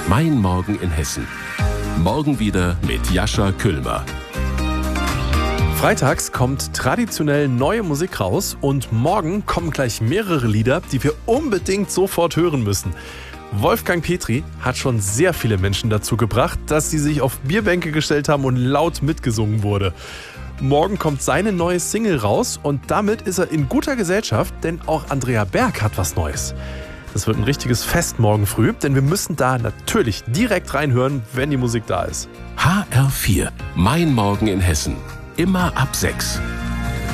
Mein Morgen in Hessen. Morgen wieder mit Jascha Küllmer. Freitags kommt traditionell neue Musik raus und morgen kommen gleich mehrere Lieder, die wir unbedingt sofort hören müssen. Wolfgang Petri hat schon sehr viele Menschen dazu gebracht, dass sie sich auf Bierbänke gestellt haben und laut mitgesungen wurde. Morgen kommt seine neue Single raus und damit ist er in guter Gesellschaft, denn auch Andrea Berg hat was Neues. Das wird ein richtiges Fest morgen früh, denn wir müssen da natürlich direkt reinhören, wenn die Musik da ist. HR4, Mein Morgen in Hessen. Immer ab 6.